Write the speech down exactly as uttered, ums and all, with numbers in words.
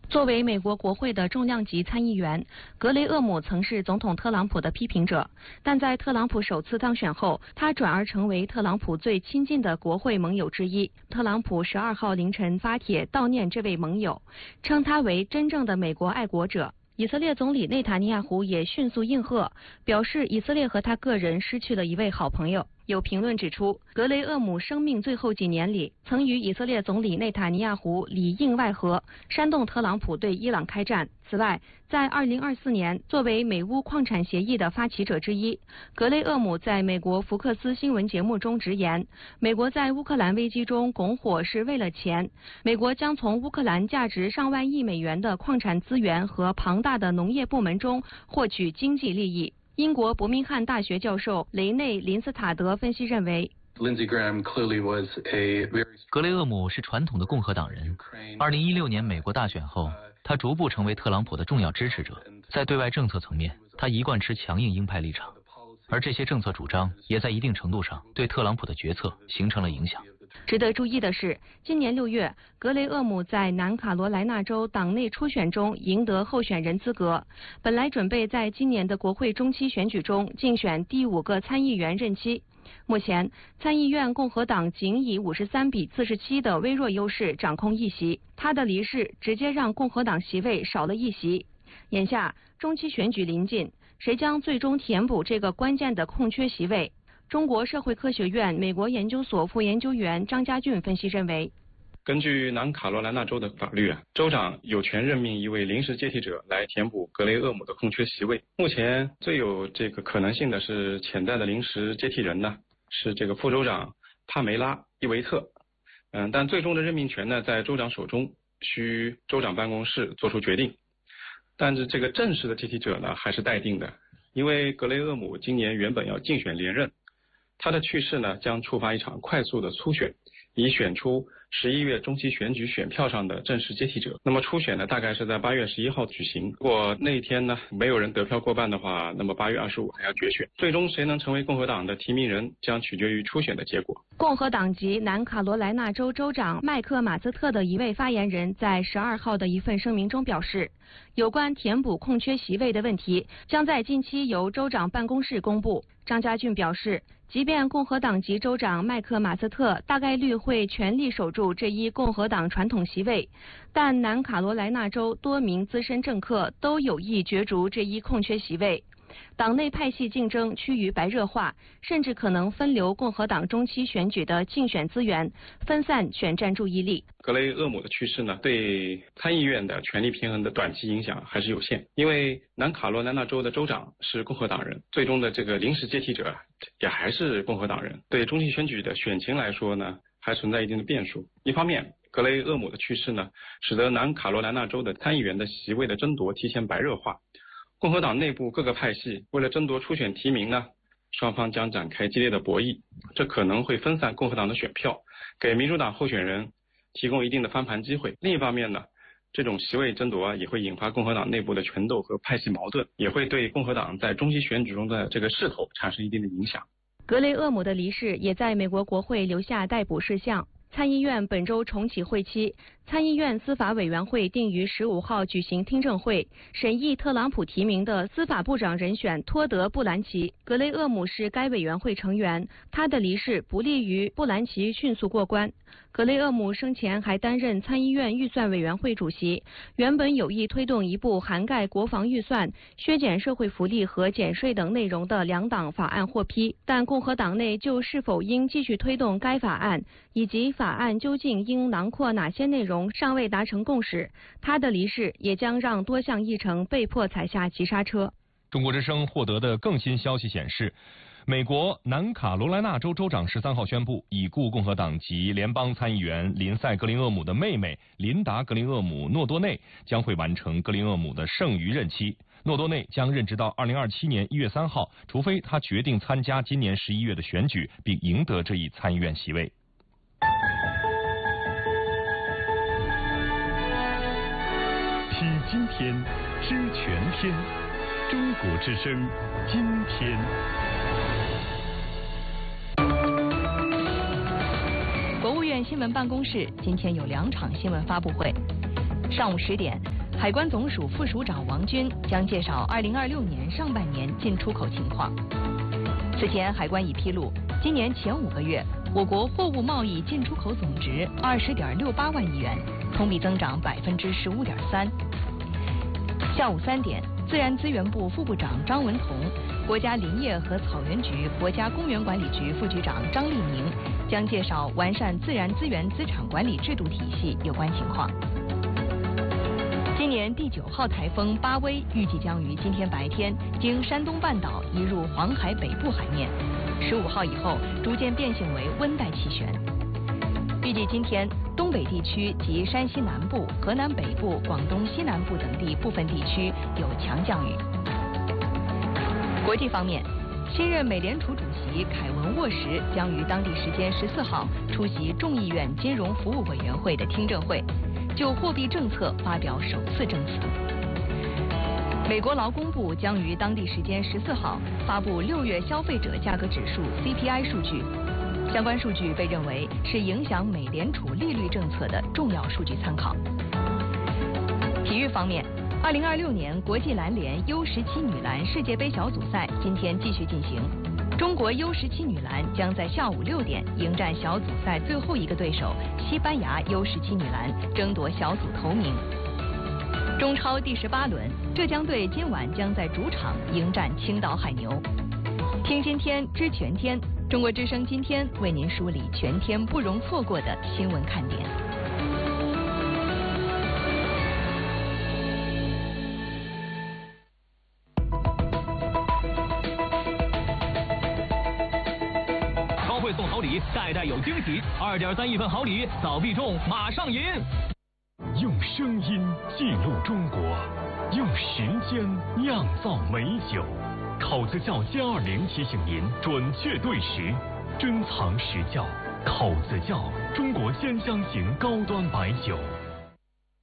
作为美国国会的重量级参议员，格雷厄姆曾是总统特朗普的批评者，但在特朗普首次当选后，他转而成为特朗普最亲近的国会盟友之一。特朗普十二号凌晨发帖悼念这位盟友，称他为真正的美国爱国者。以色列总理内塔尼亚胡也迅速应和，表示以色列和他个人失去了一位好朋友。有评论指出，格雷厄姆生命最后几年里，曾与以色列总理内塔尼亚胡里应外合，煽动特朗普对伊朗开战。此外，在二零二四年，作为美乌矿产协议的发起者之一，格雷厄姆在美国福克斯新闻节目中直言，美国在乌克兰危机中拱火是为了钱，美国将从乌克兰价值上万亿美元的矿产资源和庞大的农业部门中获取经济利益。英国伯明翰大学教授雷内·林斯塔德分析认为， 格雷厄姆是传统的共和党人。二零一六年美国大选后，他逐步成为特朗普的重要支持者。在对外政策层面，他一贯持强硬鹰派立场，而这些政策主张也在一定程度上对特朗普的决策形成了影响。 值得注意的是，今年六月，格雷厄姆在南卡罗来纳州党内初选中赢得候选人资格，本来准备在今年的国会中期选举中竞选第五个参议员任期。目前，参议院共和党仅以五十三比四十七的微弱优势掌控一席，他的离世直接让共和党席位少了一席。眼下，中期选举临近，谁将最终填补这个关键的空缺席位？中国社会科学院美国研究所副研究员张家俊分析认为， 根据南卡罗来纳州的法律啊，州长有权任命一位临时接替者来填补格雷厄姆的空缺席位。目前最有这个可能性的是潜在的临时接替人呢，是这个副州长帕梅拉·伊维特。嗯，但最终的任命权呢在州长手中，需州长办公室做出决定。但是这个正式的接替者呢还是待定的，因为格雷厄姆今年原本要竞选连任。他的去世呢，将触发一场快速的初选，以选出十一月中期选举选票上的正式接替者。那么初选呢，大概是在八月十一号举行。如果那一天呢没有人得票过半的话，那么八月二十五还要决选。最终谁能成为共和党的提名人，将取决于初选的结果。 共和党籍南卡罗来纳州州长麦克马斯特的一位发言人在十二号的一份声明中表示，有关填补空缺席位的问题将在近期由州长办公室公布。张家俊表示，即便共和党籍州长麦克马斯特大概率会全力守住这一共和党传统席位，但南卡罗来纳州多名资深政客都有意角逐这一空缺席位。党内派系竞争趋于白热化，甚至可能分流共和党中期选举的竞选资源，分散选战注意力。 格雷厄姆的去世呢，对参议院的权力平衡的短期影响还是有限，因为南卡罗来纳州的州长是共和党人，最终的这个临时接替者也还是共和党人，对中期选举的选情来说呢，还存在一定的变数。一方面，格雷厄姆的去世呢，使得南卡罗来纳州的参议员的席位的争夺提前白热化。共和党内部各个派系为了争夺初选提名呢，双方将展开激烈的博弈，这可能会分散共和党的选票，给民主党候选人提供一定的翻盘机会。另一方面呢，这种席位争夺啊，也会引发共和党内部的权斗和派系矛盾，也会对共和党在中期选举中的这个势头产生一定的影响。 格雷厄姆的离世也在美国国会留下待捕事项。参议院本周重启会期，参议院司法委员会定于十五号举行听证会，审议特朗普提名的司法部长人选托德·布兰奇。格雷厄姆是该委员会成员，他的离世不利于布兰奇迅速过关。格雷厄姆生前还担任参议院预算委员会主席，原本有意推动一部涵盖国防预算、削减社会福利和减税等内容的两党法案获批，但共和党内就是否应继续推动该法案，以及法案究竟应囊括哪些内容尚未达成共识。他的离世也将让多项议程被迫踩下急刹车。 中国之声获得的更新消息显示，美国南卡罗来纳州州长十三号宣布，已故共和党籍联邦参议员林赛·格林厄姆的妹妹琳达·格林厄姆·诺多内将会完成格林厄姆的剩余任期。诺多内将任职到二零二七年一月三号，除非他决定参加今年十一月的选举，并赢得这一参议院席位。 披今天，知全天。中国之声，今天。 国务院新闻办公室今天有两场新闻发布会。上午十点， 海关总署副署长王军将介绍二零二六年上半年进出口情况。此前，海关已披露，今年前五个月，我国货物贸易进出口总值二十点六八万亿元，同比增长百分之十五点三。下午三点，自然资源部副部长张文同、国家林业和草原局国家公园管理局副局长张立明将介绍完善自然资源资产管理制度体系有关情况。今年第九号台风巴威预计将于今天白天经山东半岛移入黄海北部海面，十五号以后逐渐变性为温带气旋。预计今天东北地区及山西南部、河南北部、广东西南部等地部分地区有强降雨。国际方面，新任美联储主席凯文沃什将于当地时间十四号出席众议院金融服务委员会的听证会，就货币政策发表首次证词。美国劳工部将于当地时间十四号发布六月消费者价格指数 C P I 数据，相关数据被认为是影响美联储利率政策的重要数据参考。体育方面，二零二六年国际篮联 U 十七 女篮世界杯小组赛今天继续进行，中国 U 十七 女篮将在下午六点迎战小组赛最后一个对手西班牙 U 十七 女篮，争夺小组头名。中超第十八轮，浙江队今晚将在主场迎战青岛海牛。听今天知全天，中国之声今天为您梳理全天不容错过的新闻看点。 超会送好礼，代代有惊喜，二点三亿份好礼，早必中，马上赢！ 用声音记录中国，用时间酿造美酒。口子窖歼二零提醒您准确对时，珍藏实窖。口子窖，中国鲜香型高端白酒。